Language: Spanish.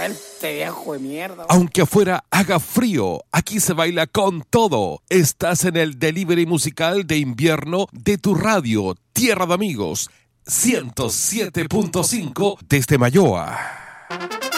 este viejo de mierda. Aunque afuera haga frío, aquí se baila con todo. Estás en el delivery musical de invierno de tu radio, Tierra de Amigos, 107.5 desde Mayoa.